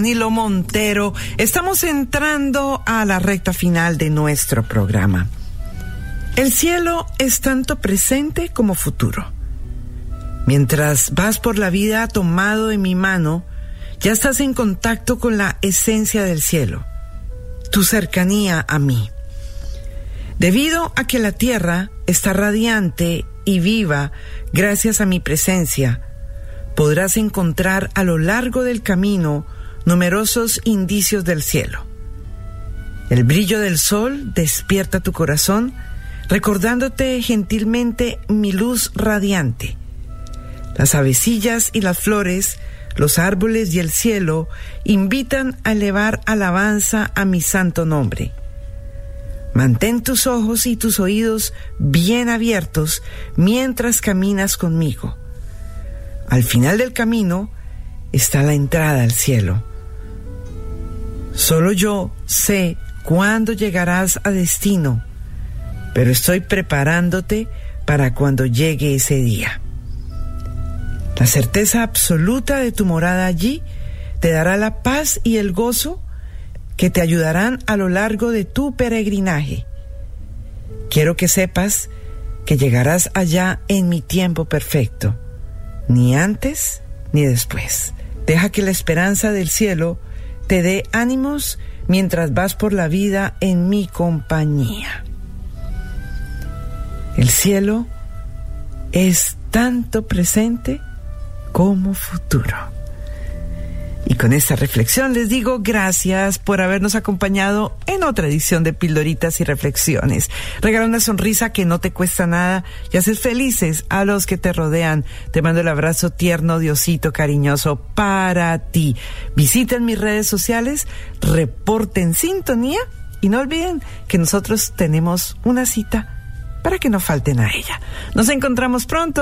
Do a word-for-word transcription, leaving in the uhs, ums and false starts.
Danilo Montero, estamos entrando a la recta final de nuestro programa. El cielo es tanto presente como futuro. Mientras vas por la vida tomado de mi mano, ya estás en contacto con la esencia del cielo, tu cercanía a mí. Debido a que la tierra está radiante y viva gracias a mi presencia, podrás encontrar a lo largo del camino numerosos indicios del cielo. El brillo del sol despierta tu corazón, recordándote gentilmente mi luz radiante. Las avecillas y las flores, los árboles y el cielo invitan a elevar alabanza a mi santo nombre. Mantén tus ojos y tus oídos bien abiertos mientras caminas conmigo. Al final del camino está la entrada al cielo. Solo yo sé cuándo llegarás a destino, pero estoy preparándote para cuando llegue ese día. La certeza absoluta de tu morada allí te dará la paz y el gozo que te ayudarán a lo largo de tu peregrinaje. Quiero que sepas que llegarás allá en mi tiempo perfecto, ni antes ni después. Deja que la esperanza del cielo te dé ánimos mientras vas por la vida en mi compañía. El cielo es tanto presente como futuro. Y con esta reflexión les digo gracias por habernos acompañado en otra edición de Pildoritas y Reflexiones. Regala una sonrisa que no te cuesta nada y haces felices a los que te rodean. Te mando el abrazo tierno, Diosito cariñoso para ti. Visiten mis redes sociales, reporten sintonía y no olviden que nosotros tenemos una cita para que no falten a ella. Nos encontramos pronto.